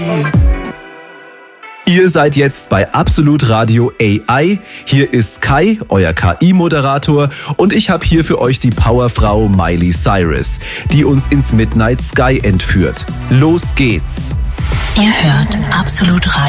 Ihr seid jetzt bei Absolut Radio AI. Hier ist Kai, euer KI-Moderator, und ich habe hier für euch die Powerfrau Miley Cyrus, die uns ins Midnight Sky entführt. Los geht's! Ihr hört Absolut Radio.